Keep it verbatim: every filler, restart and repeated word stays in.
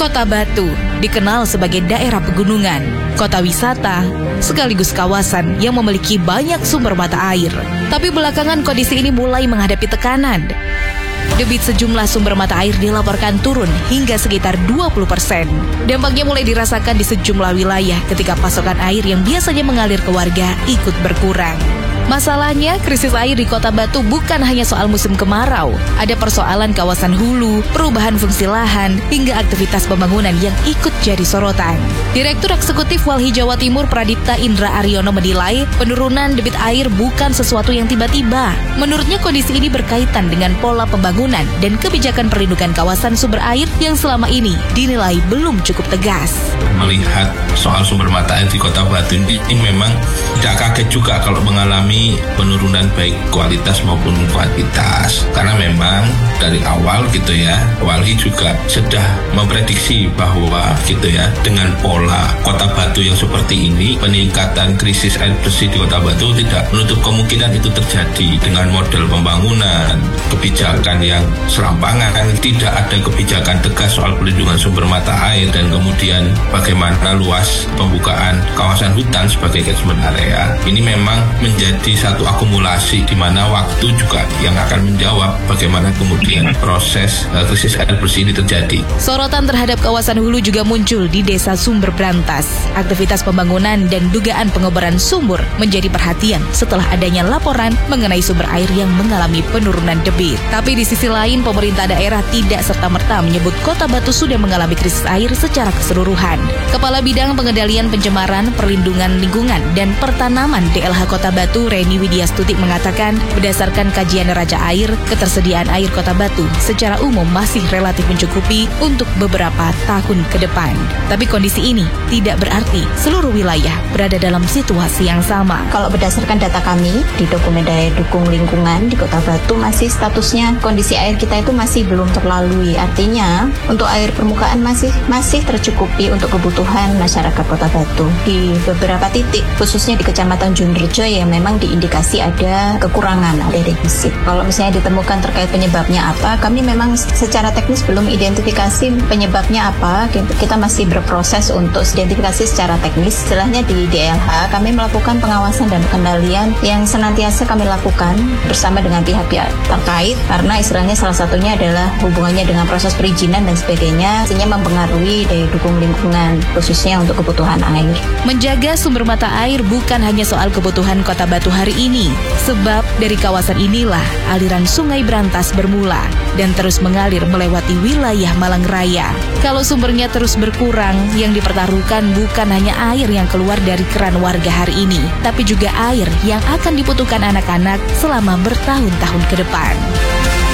Kota Batu dikenal sebagai daerah pegunungan, kota wisata, sekaligus kawasan yang memiliki banyak sumber mata air. Tapi belakangan kondisi ini mulai menghadapi tekanan. Debit sejumlah sumber mata air dilaporkan turun hingga sekitar dua puluh persen. Dampaknya mulai dirasakan di sejumlah wilayah ketika pasokan air yang biasanya mengalir ke warga ikut berkurang. Masalahnya, krisis air di Kota Batu bukan hanya soal musim kemarau. Ada persoalan kawasan hulu, perubahan fungsi lahan, hingga aktivitas pembangunan yang ikut jadi sorotan. Direktur Eksekutif Walhi Jawa Timur Pradipta Indra Aryono menilai penurunan debit air bukan sesuatu yang tiba-tiba. Menurutnya kondisi ini berkaitan dengan pola pembangunan dan kebijakan perlindungan kawasan sumber air yang selama ini dinilai belum cukup tegas. Melihat soal sumber mata air di Kota Batu ini, ini memang tidak kaget juga kalau mengalami penurunan baik kualitas maupun kuantitas, karena memang dari awal gitu ya, Walhi juga sudah memprediksi bahwa gitu ya, dengan pola Kota Batu yang seperti ini, peningkatan krisis air bersih di Kota Batu tidak menutup kemungkinan itu terjadi dengan model pembangunan, kebijakan yang serampangan, tidak ada kebijakan tegas soal pelindungan sumber mata air, dan kemudian bagaimana luas pembukaan kawasan hutan sebagai catchment area. Ini memang menjadi di satu akumulasi di mana waktu juga yang akan menjawab bagaimana kemudian proses uh, krisis air bersih ini terjadi. Sorotan terhadap kawasan hulu juga muncul di Desa Sumber Brantas. Aktivitas pembangunan dan dugaan pengoboran sumur menjadi perhatian setelah adanya laporan mengenai sumber air yang mengalami penurunan debit. Tapi di sisi lain, pemerintah daerah tidak serta-merta menyebut Kota Batu sudah mengalami krisis air secara keseluruhan. Kepala Bidang Pengendalian Pencemaran, Perlindungan Lingkungan, dan Pertanaman D L H Kota Batu, Reni Widya Stuti mengatakan, berdasarkan kajian neraca air, ketersediaan air Kota Batu secara umum masih relatif mencukupi untuk beberapa tahun ke depan. Tapi kondisi ini tidak berarti seluruh wilayah berada dalam situasi yang sama. Kalau berdasarkan data kami di dokumen daya dukung lingkungan di Kota Batu, masih statusnya kondisi air kita itu masih belum terlalui. Artinya untuk air permukaan masih masih tercukupi untuk kebutuhan masyarakat Kota Batu. Di beberapa titik, khususnya di Kecamatan Junrejo yang memang diindikasi ada kekurangan, ada defisit. Kalau misalnya ditemukan terkait penyebabnya apa, kami memang secara teknis belum identifikasi penyebabnya apa. Kita masih berproses untuk identifikasi secara teknis. Setelahnya di D L H kami melakukan pengawasan dan pengendalian yang senantiasa kami lakukan bersama dengan pihak-pihak terkait, karena istilahnya salah satunya adalah hubungannya dengan proses perizinan dan sebagainya, sehingga mempengaruhi daya dukung lingkungan khususnya untuk kebutuhan air. Menjaga sumber mata air bukan hanya soal kebutuhan Kota Batu hari ini, sebab dari kawasan inilah aliran Sungai Brantas bermula dan terus mengalir melewati wilayah Malang Raya. Kalau sumbernya terus berkurang, yang dipertaruhkan bukan hanya air yang keluar dari keran warga hari ini, tapi juga air yang akan dibutuhkan anak-anak selama bertahun-tahun ke depan.